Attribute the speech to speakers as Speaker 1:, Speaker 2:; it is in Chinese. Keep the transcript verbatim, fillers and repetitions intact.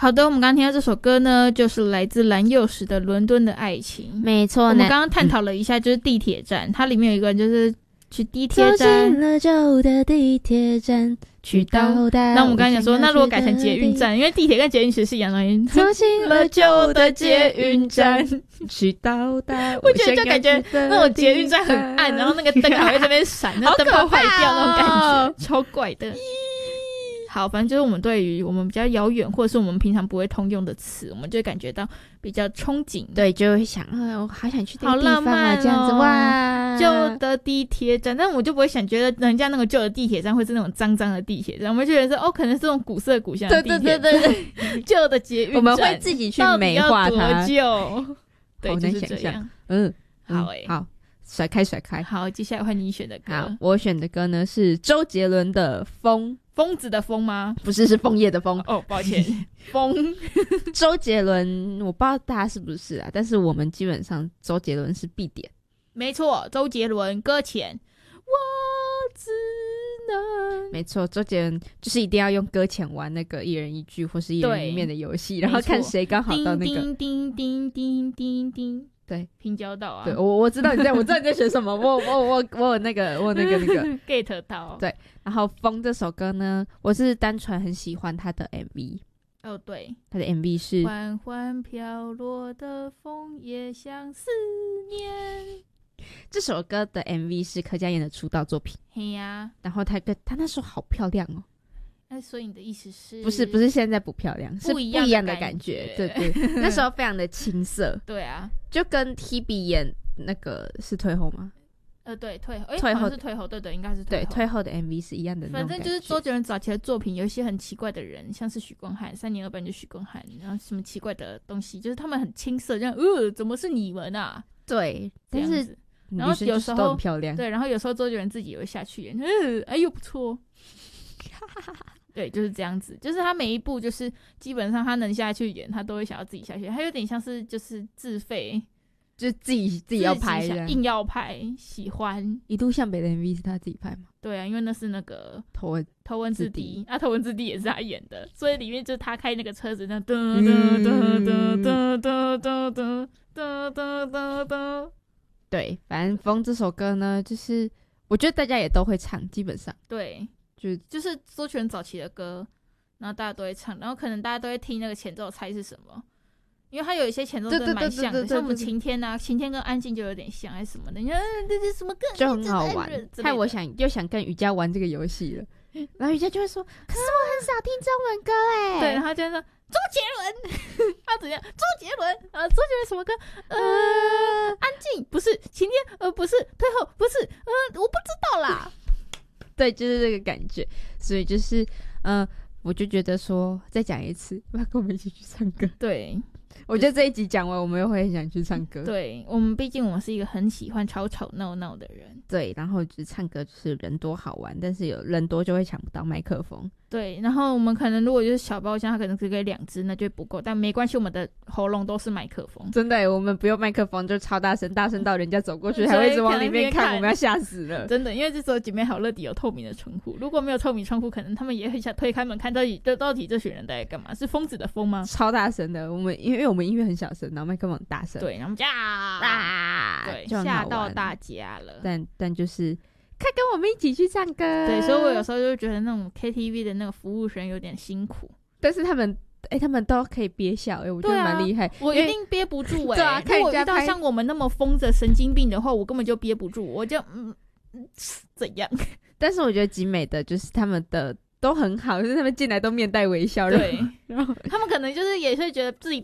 Speaker 1: 好的，我们刚刚听到这首歌呢，就是来自蓝又时的《伦敦的爱情》。
Speaker 2: 没错，
Speaker 1: 我们刚刚探讨了一下，就是地铁站，嗯、它里面有一个人就是去地铁站，
Speaker 2: 走进了旧的地铁站，去到达。
Speaker 1: 那我们刚刚讲说，那如果改成捷运站，因为地铁跟捷运其实是一样的东西。走进了旧的捷运站，
Speaker 2: 去到达。
Speaker 1: 我觉得就感觉那种捷运站很暗，然后那个灯还会在那边闪，那灯泡坏掉那种感觉，超怪的。好，反正就是我们对于我们比较遥远或者是我们平常不会通用的词，我们就会感觉到比较憧憬，
Speaker 2: 对，就会想，哎，我好想去这个
Speaker 1: 好
Speaker 2: 地方啊，
Speaker 1: 浪漫哦，
Speaker 2: 这样子哇，
Speaker 1: 旧的地铁站，但我就不会想觉得人家那个旧的地铁站会是那种脏脏的地铁站，我们就觉得说，哦，可能是这种古色古香的地铁站，对对对对，旧的捷运站，
Speaker 2: 我们会自己去美化它，
Speaker 1: 到底要多旧？对，
Speaker 2: 好
Speaker 1: 就是这样。嗯，好诶、欸，
Speaker 2: 好，甩开甩开。
Speaker 1: 好，接下来换你选的歌。
Speaker 2: 好，我选的歌呢是周杰伦的《风》。
Speaker 1: 疯子的疯吗？
Speaker 2: 不是，是枫叶的枫。
Speaker 1: 哦，抱歉，疯。
Speaker 2: 周杰伦，我不知道大家是不是啊，但是我们基本上周杰伦是必点。
Speaker 1: 没错，周杰伦搁浅，我只能。
Speaker 2: 没错，周杰伦就是一定要用搁浅玩那个一人一句或是一人一面的游戏，然后看谁刚好到那个。
Speaker 1: 叮叮叮叮叮叮。
Speaker 2: 对，
Speaker 1: 平交道啊！
Speaker 2: 对，我我知道你在，我知道你在学什么，我我我我有那个，我有那个那个
Speaker 1: get 到。
Speaker 2: 对，然后《风》这首歌呢，我是单纯很喜欢他的 M V。
Speaker 1: 哦，对，
Speaker 2: 他的 M V 是
Speaker 1: 缓缓飘落的枫叶像思念。
Speaker 2: 这首歌的 M V 是柯佳嬿的出道作品。
Speaker 1: 嘿呀、啊，
Speaker 2: 然后他跟他那时候好漂亮哦。
Speaker 1: 那所以你的意思是？
Speaker 2: 不是不是现在不漂亮，是不一样的感觉。对对，那时候非常的青涩。
Speaker 1: 对啊，
Speaker 2: 就跟 T B 演那个是退后吗？
Speaker 1: 呃，对，退后，
Speaker 2: 退后
Speaker 1: 是退后，对对，应该是退后。
Speaker 2: 对，退后的 M V 是一样的那种感觉。
Speaker 1: 反正就是周杰伦早期的作品，有一些很奇怪的人，像是许光汉，三年二班就许光汉，然后什么奇怪的东西，就是他们很青涩，这样，呃，怎么是你们啊？
Speaker 2: 对，但是
Speaker 1: 然后有时候
Speaker 2: 都很漂亮，
Speaker 1: 对，然后有时候周杰伦自己也会下去演，呃，哎呦不错。对，就是这样子，就是他每一部就是基本上他能下去演，他都会想要自己下去演，他有点像是就是自费，
Speaker 2: 就自己自己要拍的，
Speaker 1: 硬要拍，喜欢。
Speaker 2: 一度向北的 M V 是他自己拍吗？
Speaker 1: 对啊，因为那是那个
Speaker 2: 头文
Speaker 1: 头文字 D 啊，头文字 D 也是他演的，所以里面就是他开那个车子，那噔噔噔噔噔噔噔噔噔噔噔噔。
Speaker 2: 对，反正《风》这首歌呢，就是我觉得大家也都会唱，基本上
Speaker 1: 对。
Speaker 2: 就
Speaker 1: 就是周杰伦早期的歌，然后大家都会唱，然后可能大家都会听那个前奏猜是什么，因为他有一些前奏真的蛮像的，像我们晴天啊，晴天跟安静就有点像，还是什么的，你看这是什么歌，
Speaker 2: 就很好玩。害我想又想跟瑜伽玩这个游戏了，然后瑜伽就会说，可是我很少听中文歌哎，
Speaker 1: 对，然后就说周杰伦，他怎样？周杰伦，呃，周杰伦什么歌？呃，安静不是晴天，呃，不是退后，不是，呃，我不知道啦。
Speaker 2: 对，就是这个感觉，所以就是，嗯、呃，我就觉得说，再讲一次，要跟我们一起去唱歌。
Speaker 1: 对，
Speaker 2: 我觉得这一集讲完，我们又会很想去唱歌。
Speaker 1: 对，我们毕竟我们是一个很喜欢吵吵闹闹的人。
Speaker 2: 对，然后就是唱歌就是人多好玩，但是有人多就会抢不到麦克风。
Speaker 1: 对，然后我们可能如果就是小包厢，它可能只给两支，那就不够，但没关系，我们的喉咙都是麦克风。
Speaker 2: 真的耶，我们不用麦克风就超大声，大声到人家走过去还会一直往里面看，我们要吓死了。
Speaker 1: 真的，因为这时候姐妹好乐迪有透明的窗户，如果没有透明窗户，可能他们也很想推开门看到底到底这群人在干嘛？是疯子的疯吗？
Speaker 2: 超大声的，我们因为因为我们音乐很小声，然后麦克风很大声，
Speaker 1: 对，然后呀
Speaker 2: 啊，
Speaker 1: 对，吓到大家了。
Speaker 2: 但但就是快跟我们一起去唱歌。
Speaker 1: 对，所以我有时候就觉得那种 K T V 的那个服务生有点辛苦，
Speaker 2: 但是他们哎、欸，他们都可以憋笑，哎、欸，我觉得蛮厉害、啊。
Speaker 1: 我一定憋不住哎、欸。
Speaker 2: 对啊，
Speaker 1: 如果遇到像我们那么疯着神经病的话，我根本就憋不住，我就嗯怎样？
Speaker 2: 但是我觉得集美的就是他们的都很好，就是他们进来都面带微笑，
Speaker 1: 对，
Speaker 2: 然后
Speaker 1: 他们可能就是也是觉得自己